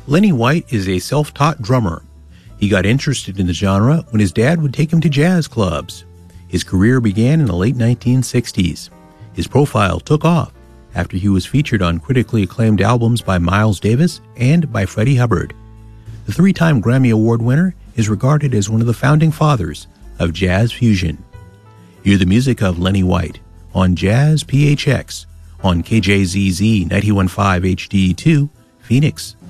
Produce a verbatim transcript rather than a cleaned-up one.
Lenny White is a self-taught drummer. He got interested in the genre when his dad would take him to jazz clubs. His career began in the late nineteen sixties. His profile took off after he was featured on critically acclaimed albums by Miles Davis and by Freddie Hubbard. The three-time Grammy Award winner is regarded as one of the founding fathers of jazz fusion. Hear the music of Lenny White on Jazz P H X on K J Z Z ninety-one point five H D two, Phoenix.